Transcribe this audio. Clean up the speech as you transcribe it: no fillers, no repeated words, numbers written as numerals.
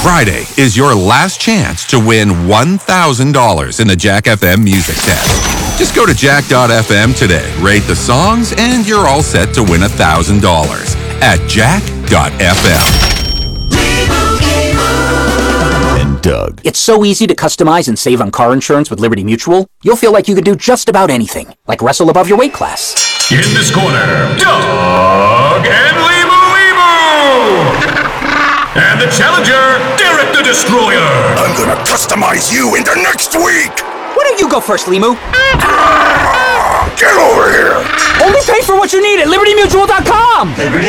Friday is your last chance to win $1,000 in the Jack FM Music Test. Just go to jack.fm today, rate the songs, and you're all set to win $1,000 at jack.fm. And Doug. It's so easy to customize and save on car insurance with Liberty Mutual. You'll feel like you could do just about anything, like wrestle above your weight class. In this corner, Doug and Limu. And the challenger, Derek the Destroyer. I'm gonna customize you into next week. Why don't you go first, Limu? Get over here. Only pay for what you need at LibertyMutual.com.